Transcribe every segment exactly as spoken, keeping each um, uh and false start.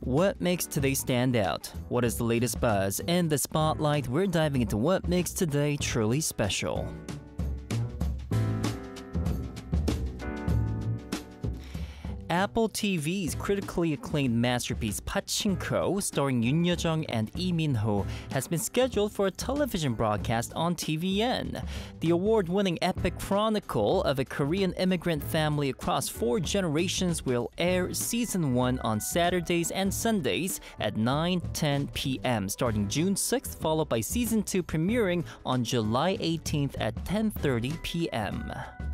What makes today stand out? What is the latest buzz? In the spotlight, we're diving into what makes today truly special. Apple T V's critically acclaimed masterpiece Pachinko, starring Yoon Yo-jung and Lee Min-ho, has been scheduled for a television broadcast on T V N. The award-winning epic chronicle of a Korean immigrant family across four generations will air season one on Saturdays and Sundays at nine ten p.m. starting June sixth, followed by season two premiering on July eighteenth at ten thirty p.m.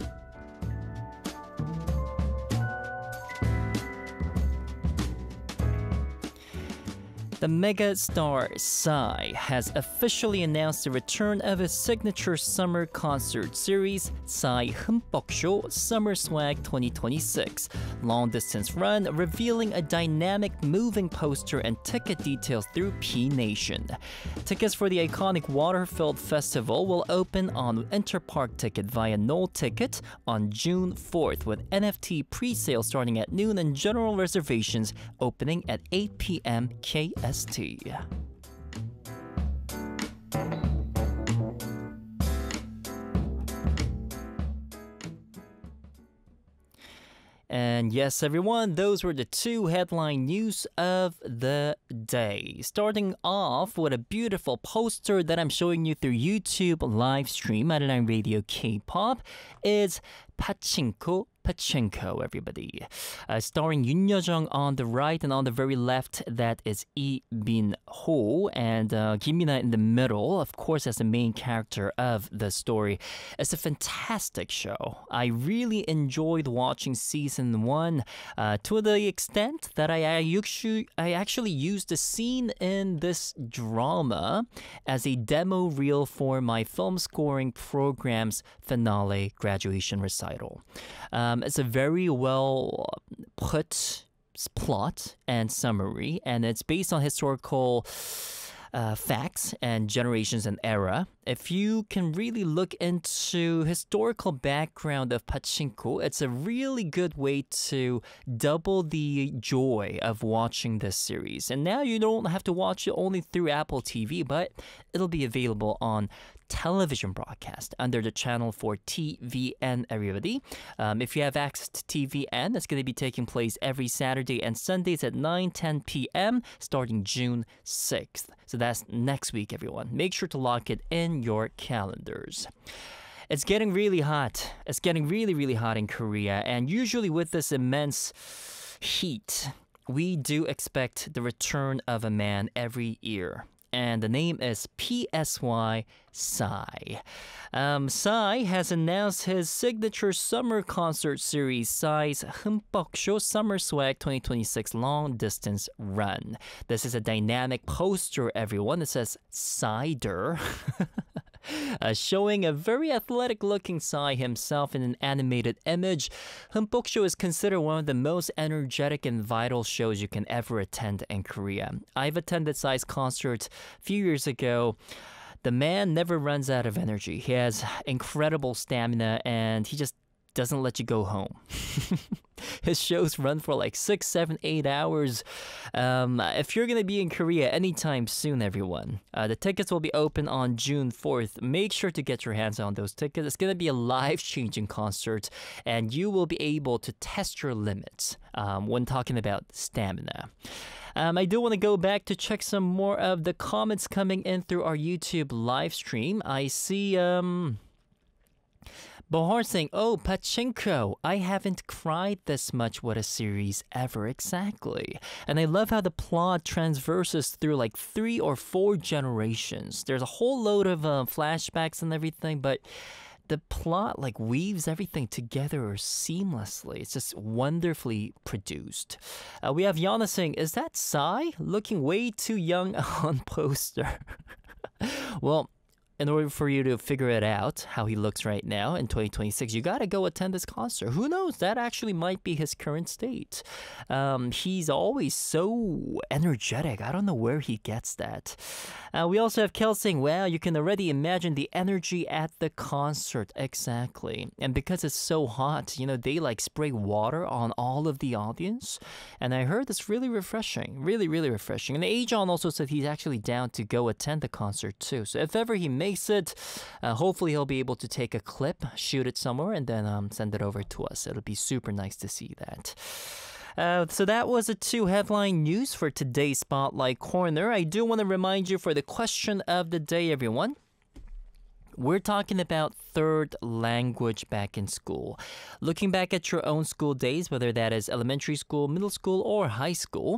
The mega star Psy has officially announced the return of his signature summer concert series, Psy 흠뻑 Show Summer Swag twenty twenty-six. Long-distance run revealing a dynamic moving poster and ticket details through P Nation. Tickets for the iconic water-filled festival will open on Interpark Ticket via Knoll Ticket on June fourth, with N F T pre-sale starting at noon and general reservations opening at eight p.m. K S T. And yes, everyone, those were the two headline news of the day. Starting off with a beautiful poster that I'm showing you through YouTube live stream at Arirang Radio K-pop is Pachinko Pachinko, everybody. Uh, starring Yoon Yo-jung on the right, and on the very left, that is Lee Min-ho, and uh, Kim Min-na in the middle, of course, as the main character of the story. It's a fantastic show. I really enjoyed watching season one uh, to the extent that I, I, actually, I actually used the scene in this drama as a demo reel for my film scoring program's finale graduation recital. Um, it's a very well put plot and summary, and it's based on historical uh, facts and generations and era. If you can really look into historical background of Pachinko, it's a really good way to double the joy of watching this series. And now you don't have to watch it only through Apple T V, but it'll be available on television broadcast under the channel for T V N, everybody. Um, if you have access to T V N, it's going to be taking place every Saturday and Sundays at nine ten p.m. starting June sixth. So that's next week, everyone. Make sure to lock it in your calendars. It's getting really hot. It's getting really, really hot in Korea. And usually with this immense heat, we do expect the return of a man every year. And the name is P S Y Psy. Um, Psy has announced his signature summer concert series, Psy's 흠뻑 Show Summer Swag twenty twenty-six Long Distance Run. This is a dynamic poster, everyone. It says Cider. Uh, showing a very athletic-looking Psy himself in an animated image. 흠뻑 Show is considered one of the most energetic and vital shows you can ever attend in Korea. I've attended Psy's concert a few years ago. The man never runs out of energy. He has incredible stamina, and he just doesn't let you go home. His shows run for like six, seven, eight hours. Um, if you're going to be in Korea anytime soon, everyone, uh, the tickets will be open on June fourth. Make sure to get your hands on those tickets. It's going to be a life-changing concert, and you will be able to test your limits um, when talking about stamina. Um, I do want to go back to check some more of the comments coming in through our YouTube live stream. I see... Um, Bahar saying, oh, Pachinko, I haven't cried this much with a series ever, exactly. And I love how the plot transverses through like three or four generations. There's a whole load of uh, flashbacks and everything, but the plot like weaves everything together seamlessly. It's just wonderfully produced. Uh, we have Yana saying, is that Psy? Looking way too young on poster. Well, in order for you to figure it out, how he looks right now in twenty twenty-six, you gotta go attend this concert. Who knows? That actually might be his current state. Um, he's always so energetic. I don't know where he gets that. Uh, we also have Kel saying, wow, you can already imagine the energy at the concert. Exactly. And because it's so hot, you know, they like spray water on all of the audience. And I heard it's really refreshing. Really, really refreshing. And Ajon also said he's actually down to go attend the concert too. So if ever he makes it, uh, hopefully he'll be able to take a clip, shoot it somewhere, and then um, send it over to us. It'll be super nice to see that. Uh, so that was the two headline news for today's Spotlight Corner. I do want to remind you for the question of the day, everyone. We're talking about third language back in school. Looking back at your own school days, whether that is elementary school, middle school, or high school,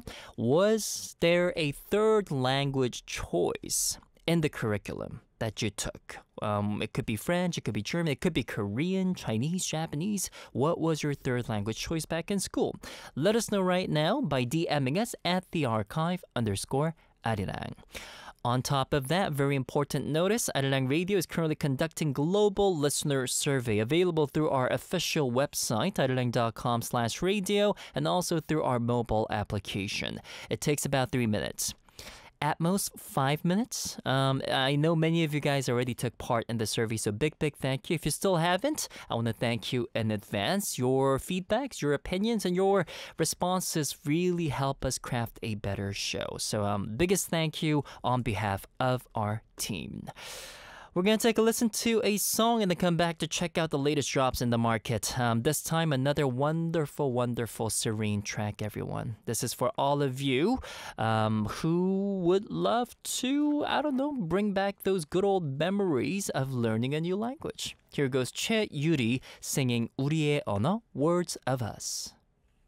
was there a third language choice in the curriculum that you took? Um, it could be French, it could be German, it could be Korean, Chinese, Japanese. What was your third language choice back in school? Let us know right now by DMing us at the archive underscore Arirang. On top of that, very important notice, Arirang Radio is currently conducting global listener survey available through our official website, arirang.com slash radio, and also through our mobile application. It takes about three minutes. At most five minutes. Um, I know many of you guys already took part in the survey, so big, big thank you. If you still haven't, I want to thank you in advance. Your feedbacks, your opinions, and your responses really help us craft a better show. So um, biggest thank you on behalf of our team. We're going to take a listen to a song and then come back to check out the latest drops in the market. Um, this time, another wonderful, wonderful Serene track, everyone. This is for all of you um, who would love to, I don't know, bring back those good old memories of learning a new language. Here goes Che Yuri singing 우리의 언어, Words of Us.